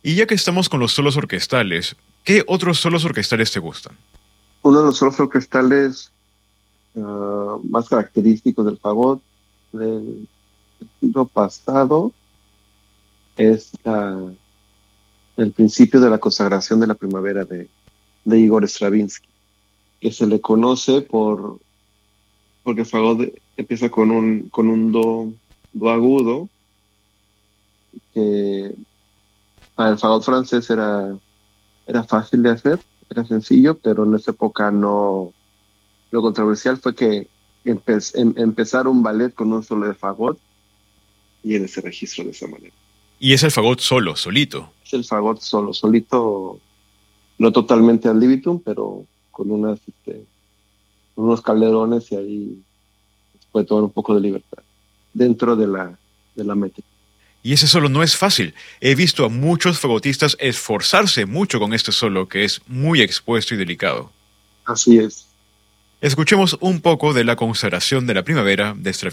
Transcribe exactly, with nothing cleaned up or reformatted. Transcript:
Y ya que estamos con los solos orquestales, ¿qué otros solos orquestales te gustan? Uno de los solos orquestales ah, más característicos del fagot del siglo pasado es la- el principio de la consagración de la primavera de, de Igor Stravinsky, que se le conoce por, porque el fagot empieza con un, con un do, do agudo, que para el fagot francés era, era fácil de hacer, era sencillo, pero en esa época no. Lo controversial fue que empe- em- empezar un ballet con un solo de fagot y en ese registro de esa manera. Y es el fagot solo, solito. Es el fagot solo, solito, no totalmente ad libitum, pero con unas, este, unos calderones y ahí se puede tomar un poco de libertad dentro de la, de la métrica. Y ese solo no es fácil. He visto a muchos fagotistas esforzarse mucho con este solo, que es muy expuesto y delicado. Así es. Escuchemos un poco de la consagración de la primavera de Stravinsky.